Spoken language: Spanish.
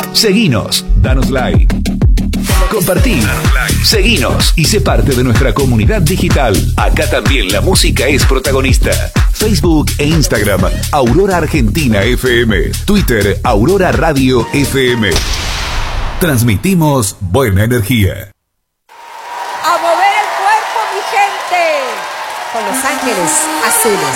Seguinos, danos like. Compartí, seguinos y sé parte de nuestra comunidad digital. Acá también la música es protagonista. Facebook e Instagram, Aurora Argentina FM. Twitter, Aurora Radio FM. Transmitimos buena energía. ¡A mover el cuerpo, mi gente! Con Los Ángeles Azules.